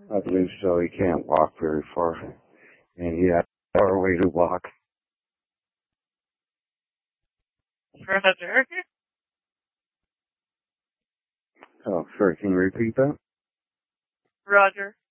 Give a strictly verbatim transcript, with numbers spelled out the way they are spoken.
I believe so. He can't walk very far, and he has a far way to walk. Roger. Oh, sorry, can you repeat that? Roger.